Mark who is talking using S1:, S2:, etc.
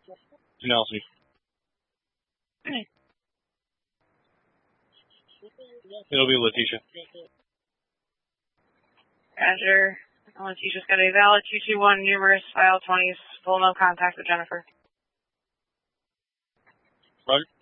S1: Nelson. It'll be Letitia.
S2: Roger. Letitia's got a valid 221 numerous file 20s, full no contact with Jennifer.
S1: Roger.